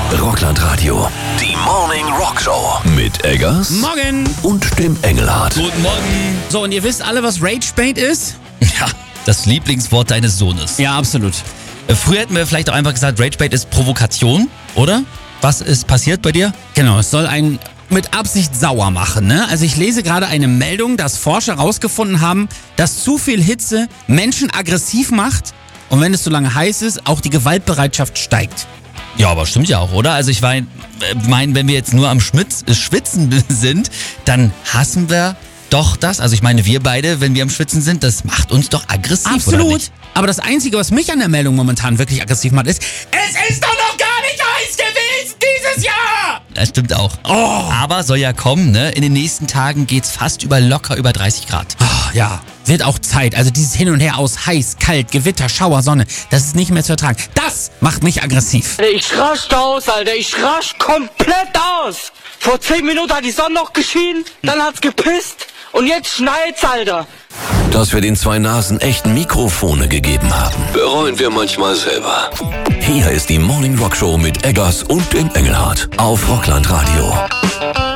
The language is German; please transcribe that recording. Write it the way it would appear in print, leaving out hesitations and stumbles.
Rockland Radio. Die Morning Rock Show. Mit Eggers. Morgen. Und dem Engelhardt. Guten Morgen. So, und ihr wisst alle, was Ragebait ist? Ja, das Lieblingswort deines Sohnes. Ja, absolut. Früher hätten wir vielleicht auch einfach gesagt, Ragebait ist Provokation, oder? Was ist passiert bei dir? Genau, es soll einen mit Absicht sauer machen, ne? Also ich lese gerade eine Meldung, dass Forscher herausgefunden haben, dass zu viel Hitze Menschen aggressiv macht und wenn es so lange heiß ist, auch die Gewaltbereitschaft steigt. Ja, aber stimmt ja auch, oder? Also ich meine, wenn wir jetzt nur am Schwitzen sind, dann hassen wir doch das. Also ich meine, wir beide, wenn wir am Schwitzen sind, das macht uns doch aggressiv, Absolut. oder nicht? Aber das Einzige, was mich an der Meldung momentan wirklich aggressiv macht, ist, es ist doch noch gar nicht heiß gewesen dieses Jahr! Das stimmt auch. Oh. Aber soll ja kommen, ne? In den nächsten Tagen geht's fast locker über 30 Grad. Oh, ja, wird auch Zeit. Also dieses Hin und Her aus heiß, kalt, Gewitter, Schauer, Sonne, das ist nicht mehr zu ertragen. Das macht mich aggressiv. Ich raste aus, Alter. Ich raste komplett aus. Vor 10 Minuten hat die Sonne noch geschienen, dann hat's gepisst und jetzt schneit's, Alter. Dass wir den zwei Nasen echten Mikrofone gegeben haben, bereuen wir manchmal selber. Hier ist die Morning Rock Show mit Eggers und dem Engelhardt auf Rockland Radio.